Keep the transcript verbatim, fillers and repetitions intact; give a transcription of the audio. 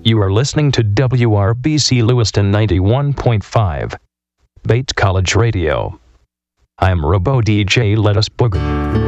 You are listening to W R B C Lewiston ninety-one point five, Bates College Radio. I'm Robo D J Let Us Boogie.